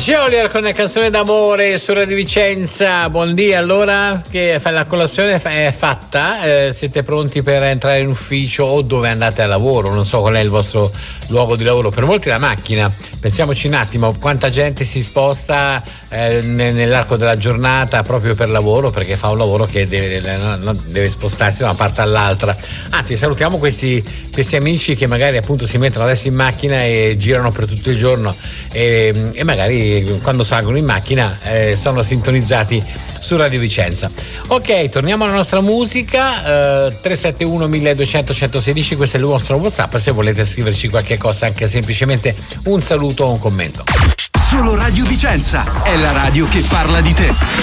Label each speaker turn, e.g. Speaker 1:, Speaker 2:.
Speaker 1: Jolier con le canzoni d'amore su Radio Vicenza. Buondì, allora che la colazione è fatta? Siete pronti per entrare in ufficio o dove andate a lavoro? Non so qual è il vostro luogo di lavoro. Per molti la macchina. Pensiamoci un attimo quanta gente si sposta nell'arco della giornata proprio per lavoro, perché fa un lavoro che deve spostarsi da una parte all'altra. Anzi, salutiamo questi amici che magari appunto si mettono adesso in macchina e girano per tutto il giorno e magari quando salgono in macchina sono sintonizzati su Radio Vicenza. Ok, torniamo alla nostra musica. 371 1200 116, questo è il vostro WhatsApp se volete scriverci qualche cosa, anche semplicemente un saluto o un commento.
Speaker 2: Solo Radio Vicenza è la radio che parla di te.